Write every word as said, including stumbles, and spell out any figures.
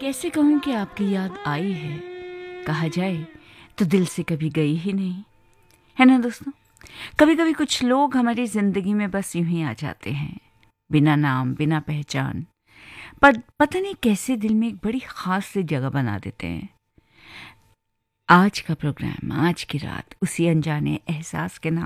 कैसे कहूँ कि आपकी याद आई है, कहा जाए तो दिल से कभी गई ही नहीं, है ना दोस्तों। कभी कभी कुछ लोग हमारी ज़िंदगी में बस यूं ही आ जाते हैं, बिना नाम बिना पहचान, पर पता नहीं कैसे दिल में एक बड़ी ख़ास सी जगह बना देते हैं। आज का प्रोग्राम, आज की रात उसी अनजाने एहसास के नाम